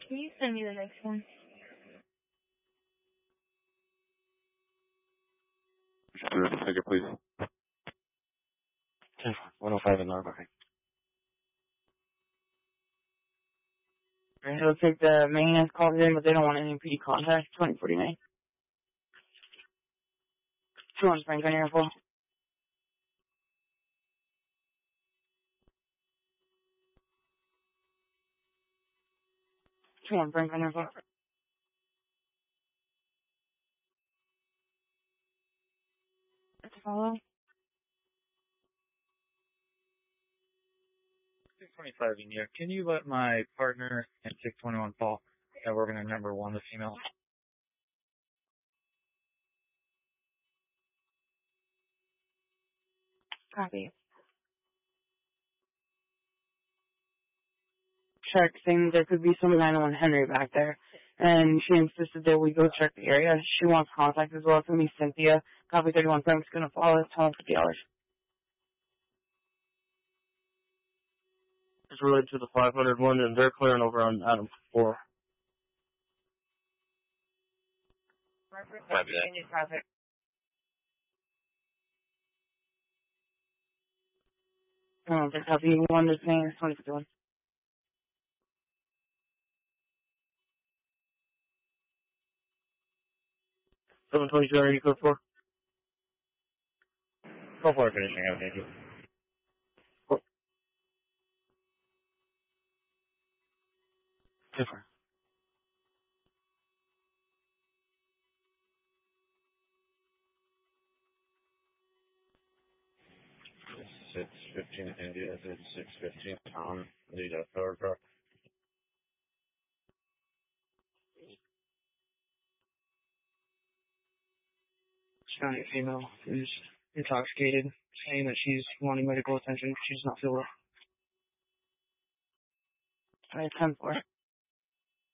Can you send me the next one? Ticket, please. 105 in Norfolk. It looks like the maintenance called in, but they don't want any PD contact. 2049. 2-1 Franklin Airport. 2-1 Franklin Airport. Follow. 625 in here. Can you let my partner at 621 Paul that we're going to number 1, the female? Copy. Check, saying there could be some 901 Henry back there. And she insisted that we go check the area. She wants contact as well. It's going to be Cynthia. Copy 31 Frank's going to follow. Tell him $50. It's related to the 501, and they're clearing over on Adam 4. Copy that. Traffic. Copy 1 is saying 2051. 722, are you code 4? Go for it, finishing out, thank you. Different. 615 India, 615 Tom, lead up power car. County female who's intoxicated, saying that she's wanting medical attention. She does not feel well. 10-4.